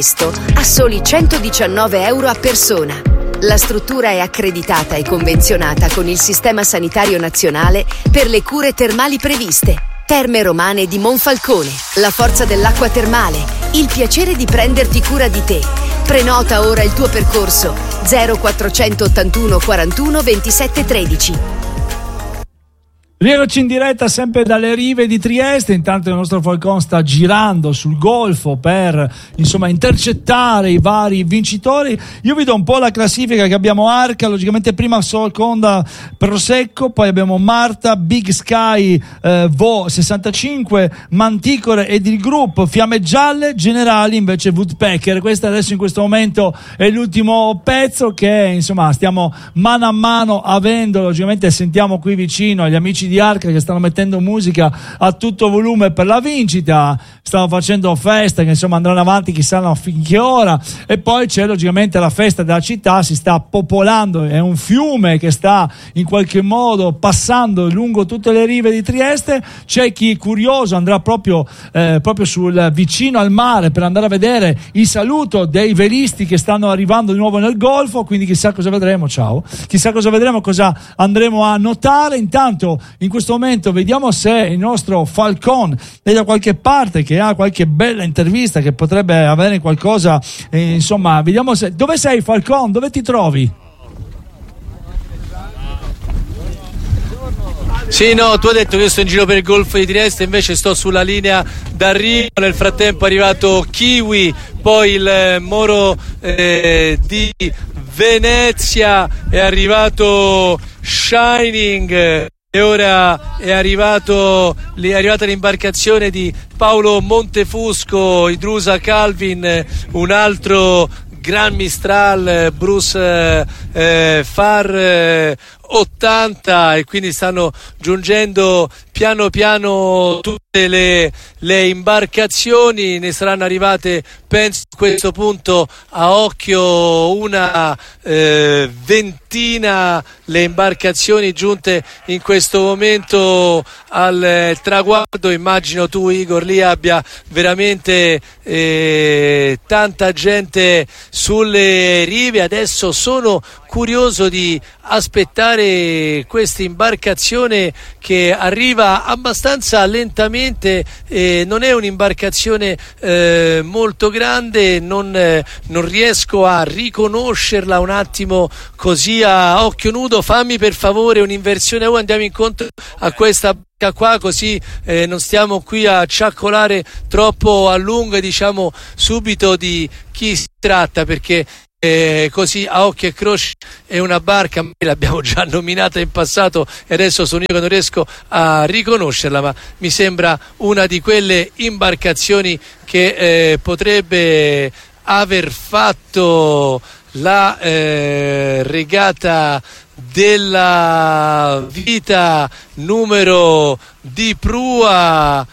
a soli 119 euro a persona. La struttura è accreditata e convenzionata con il Sistema Sanitario Nazionale per le cure termali previste. Terme Romane di Monfalcone, la forza dell'acqua termale, il piacere di prenderti cura di te. Prenota ora il tuo percorso 0481 41 27 13. Rieccoci in diretta sempre dalle rive di Trieste. Intanto il nostro Falcon sta girando sul golfo per intercettare i vari vincitori. Io vi do un po' la classifica che abbiamo: Arca, logicamente prima, seconda Prosecco, poi abbiamo Marta, Big Sky, Vo 65, Manticore ed il gruppo Fiamme Gialle, Generali invece Woodpecker. Questo adesso in questo momento è l'ultimo pezzo che stiamo mano a mano avendo, logicamente sentiamo qui vicino gli amici di Arca che stanno mettendo musica a tutto volume per la vincita, stanno facendo festa che andranno avanti chissà finché ora, e poi c'è logicamente la festa della città, si sta popolando, è un fiume che sta in qualche modo passando lungo tutte le rive di Trieste. C'è chi curioso andrà proprio sul vicino al mare per andare a vedere il saluto dei velisti che stanno arrivando di nuovo nel golfo, quindi chissà cosa vedremo, cosa andremo a notare. Intanto in questo momento vediamo se il nostro Falcon è da qualche parte, che ha qualche bella intervista, che potrebbe avere qualcosa, vediamo se... Dove sei, Falcon? Dove ti trovi? Sì, no, tu hai detto che io sto in giro per il golfo di Trieste, invece sto sulla linea d'arrivo. Nel frattempo è arrivato Kiwi, poi il Moro di Venezia, è arrivato Shining, e ora è arrivata l'imbarcazione di Paolo Montefusco, Idrusa Calvin, un altro Gran Mistral, Bruce Far 80, e quindi stanno giungendo piano piano tutte le imbarcazioni. Ne saranno arrivate, penso a questo punto a occhio, una ventina le imbarcazioni giunte in questo momento al traguardo. Immagino tu, Igor, lì abbia veramente tanta gente sulle rive. Adesso sono curioso di aspettare questa imbarcazione che arriva abbastanza lentamente, non è un'imbarcazione molto grande, non riesco a riconoscerla un attimo così a occhio nudo. Fammi per favore un'inversione, andiamo incontro a questa qua, così non stiamo qui a ciaccolare troppo a lungo, e diciamo subito di chi si tratta, perché così a occhio e croce è una barca, l'abbiamo già nominata in passato e adesso sono io che non riesco a riconoscerla, ma mi sembra una di quelle imbarcazioni che potrebbe aver fatto la regata della vita numero di prua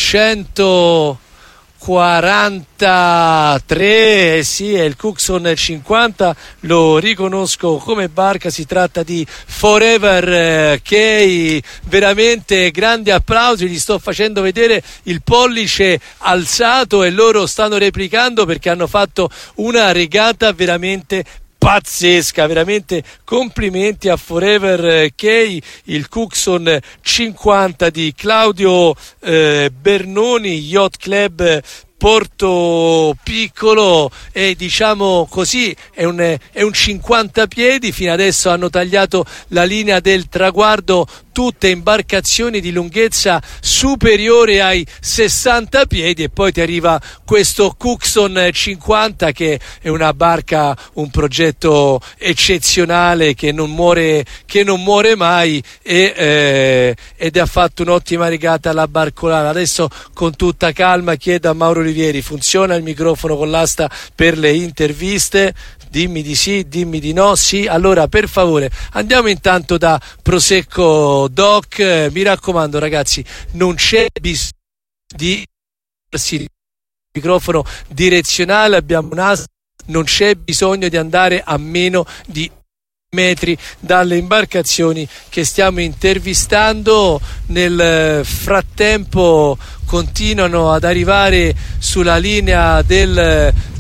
143, sì, è il Cookson 50, lo riconosco come barca, si tratta di Forever Key. Veramente grandi applausi, gli sto facendo vedere il pollice alzato e loro stanno replicando perché hanno fatto una regata veramente pazzesca. Veramente complimenti a Forever Key, il Cookson 50 di Claudio Bernoni, Yacht Club Porto Piccolo, e diciamo così è un 50 piedi. Fino adesso hanno tagliato la linea del traguardo tutte imbarcazioni di lunghezza superiore ai 60 piedi, e poi ti arriva questo Cookson 50 che è una barca, un progetto eccezionale che non muore mai, ed ha fatto un'ottima regata alla barcolana. Adesso con tutta calma chiedo a Mauro Olivieri: funziona il microfono con l'asta per le interviste? Dimmi di sì, dimmi di no. Sì, allora per favore andiamo intanto da Prosecco Doc. Mi raccomando ragazzi, non c'è bisogno di microfono direzionale, abbiamo un'asta, non c'è bisogno di andare a meno di metri dalle imbarcazioni che stiamo intervistando. Nel frattempo continuano ad arrivare sulla linea del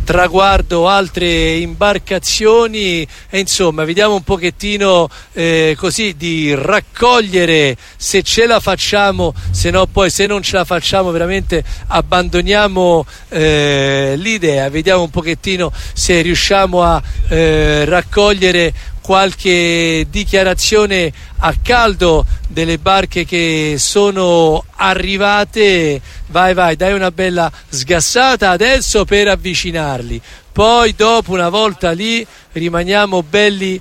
traguardo altre imbarcazioni e insomma vediamo un pochettino così di raccogliere, se ce la facciamo, se no poi se non ce la facciamo veramente abbandoniamo l'idea. Vediamo un pochettino se riusciamo a raccogliere qualche dichiarazione a caldo delle barche che sono arrivate. Vai, dai una bella sgassata adesso per avvicinarli, poi dopo, una volta lì, rimaniamo belli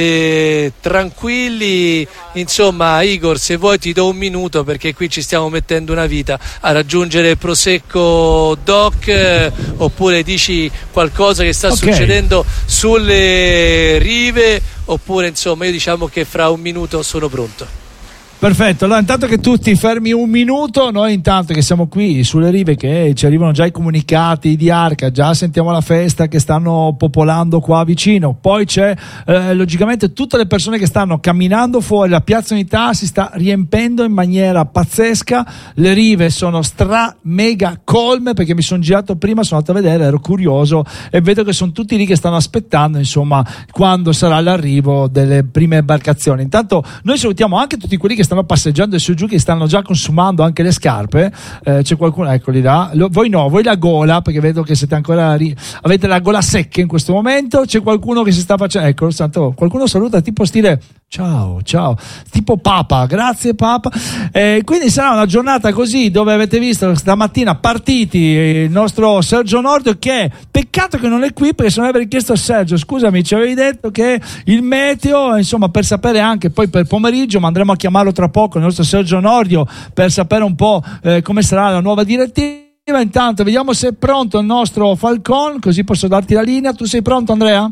tranquilli. Insomma, Igor, se vuoi ti do un minuto, perché qui ci stiamo mettendo una vita a raggiungere Prosecco Dock, oppure dici qualcosa che sta succedendo sulle rive, oppure insomma io diciamo che fra un minuto sono pronto. Perfetto, allora intanto che tu ti fermi un minuto, noi intanto che siamo qui sulle rive, che ci arrivano già i comunicati di Arca, già sentiamo la festa che stanno popolando qua vicino, poi c'è logicamente tutte le persone che stanno camminando fuori, la piazza Unità si sta riempendo in maniera pazzesca, le rive sono mega colme, perché mi sono girato prima, sono andato a vedere, ero curioso e vedo che sono tutti lì che stanno aspettando insomma quando sarà l'arrivo delle prime imbarcazioni. Intanto noi salutiamo anche tutti quelli che stanno passeggiando su giù, che stanno già consumando anche le scarpe, c'è qualcuno, eccoli là, voi no, voi la gola, perché vedo che siete ancora avete la gola secca in questo momento, c'è qualcuno che si sta facendo, ecco, santo, qualcuno saluta tipo stile ciao, tipo Papa, grazie Papa, quindi sarà una giornata così, dove avete visto stamattina partiti il nostro Sergio Nordio, che peccato che non è qui, perché se non avrei chiesto a Sergio, scusami, ci avevi detto che il meteo, insomma, per sapere anche poi per pomeriggio, ma andremo a chiamarlo tra poco, il nostro Sergio Nordio, per sapere un po' come sarà la nuova direttiva. Intanto vediamo se è pronto il nostro Falcon, così posso darti la linea. Tu sei pronto, Andrea?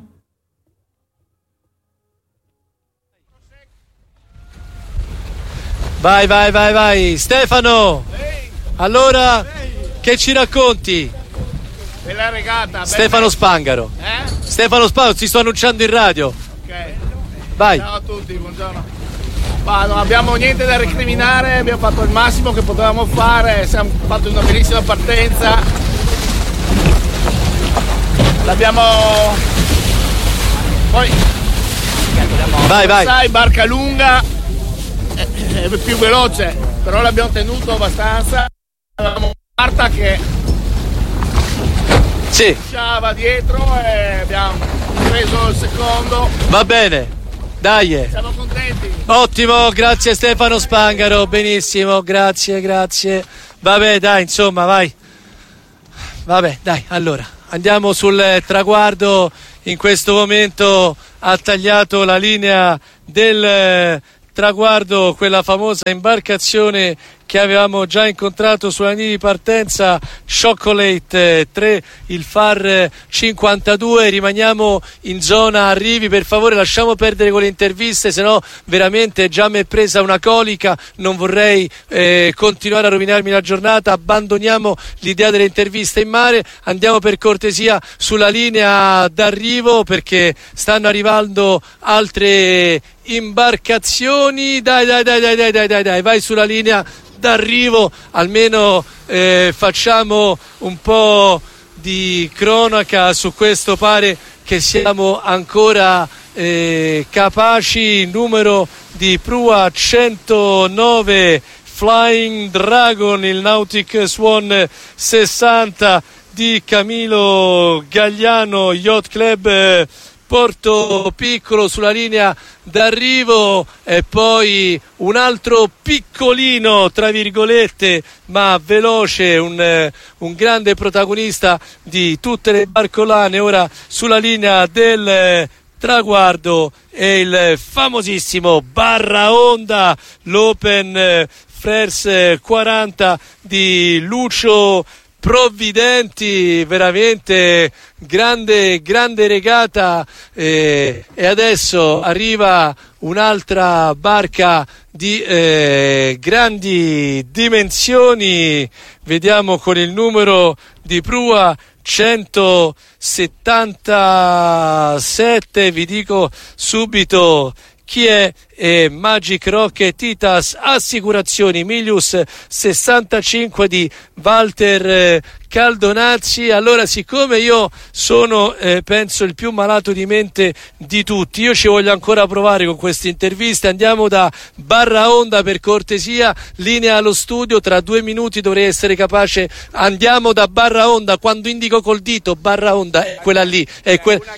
Vai Stefano, allora che ci racconti? Della regata Stefano Spangaro. Stefano Spangaro, ti sto annunciando in radio. Ok. Vai. Ciao a tutti, buongiorno. Ma non abbiamo niente da recriminare, abbiamo fatto il massimo che potevamo fare, abbiamo fatto una bellissima partenza. L'abbiamo poi vai. Sai, barca lunga, è più veloce, però l'abbiamo tenuto abbastanza. Avevamo Marta che lasciava dietro e abbiamo preso il secondo. Va bene, dai. Siamo contenti. Ottimo, grazie Stefano Spangaro, benissimo, grazie. Vabbè, dai, insomma, vai. Vabbè, dai, allora, andiamo sul traguardo. In questo momento ha tagliato la linea del traguardo quella famosa imbarcazione che avevamo già incontrato sulla linea di partenza, Chocolate 3, il FAR 52. Rimaniamo in zona arrivi, per favore lasciamo perdere con le interviste, se no veramente già mi è presa una colica, non vorrei continuare a rovinarmi la giornata. Abbandoniamo l'idea delle interviste in mare, andiamo per cortesia sulla linea d'arrivo, perché stanno arrivando altre imbarcazioni. Dai, vai sulla linea d'arrivo, almeno facciamo un po' di cronaca su questo, pare che siamo ancora capaci. Numero di prua 109 Flying Dragon, il Nautic Swan 60 di Camilo Gagliano Yacht Club Porto Piccolo sulla linea d'arrivo, e poi un altro piccolino tra virgolette ma veloce, un grande protagonista di tutte le barcolane ora sulla linea del traguardo, è il famosissimo Barra Onda, l'Open Freres 40 di Lucio Provvidenti. Veramente grande regata, e adesso arriva un'altra barca di grandi dimensioni. Vediamo con il numero di prua 177, vi dico subito chi è Magic Rocket Itas Assicurazioni, Milius 65 di Walter Caldonazzi. Allora, siccome io sono penso il più malato di mente di tutti, io ci voglio ancora provare con queste interviste. Andiamo da Barra Onda, per cortesia, linea allo studio, tra 2 minuti dovrei essere capace. Andiamo da Barra Onda, quando indico col dito Barra Onda è quella lì, è